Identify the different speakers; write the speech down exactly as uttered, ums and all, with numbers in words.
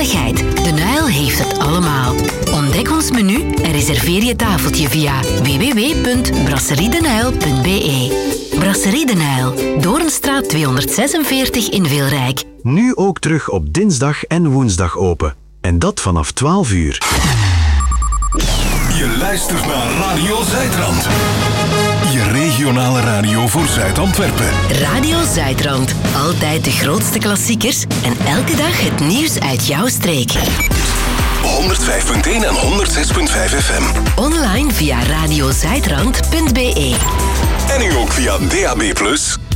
Speaker 1: gezelligheid. De Nijl heeft het allemaal. Ontdek ons menu en reserveer je tafeltje via w w w punt brasserie de nijl punt b e. Brasserie de Nijl, Doornstraat tweehonderdzesenveertig in Veelrijk.
Speaker 2: Nu ook terug op dinsdag en woensdag open. En dat vanaf twaalf uur.
Speaker 3: Je luistert naar Radio Zuidrand. Je regionale radio voor Zuid-Antwerpen.
Speaker 1: Radio Zuidrand. Altijd de grootste klassiekers en elke dag het nieuws uit jouw streek.
Speaker 3: honderdvijf punt één en honderdzes punt vijf F M.
Speaker 1: Online via radiozuidrand punt b e.
Speaker 3: En nu ook via D A B plus.